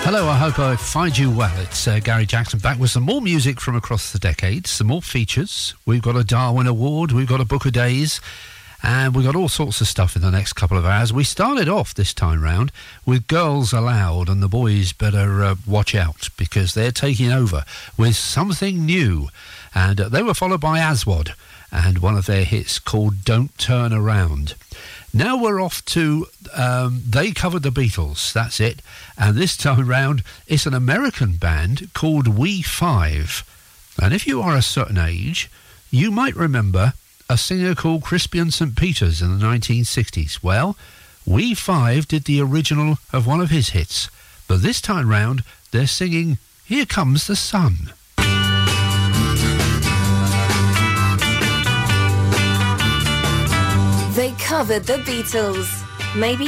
Hello, I hope I find you well. It's Gary Jackson back with some more music from across the decades, some more features. We've got a Darwin Award, we've got a Book of Days, and we've got all sorts of stuff in the next couple of hours. We started off this time round with Girls Aloud, and the boys better watch out because they're taking over with something new. And they were followed by Aswad and one of their hits called Don't Turn Around. Now we're off to, they covered the Beatles, that's it. And this time round, it's an American band called We5. And if you are a certain age, you might remember a singer called Crispian St. Peters in the 1960s. Well, We5 did the original of one of his hits. But this time round, they're singing Here Comes the Sun. They covered the Beatles. Maybe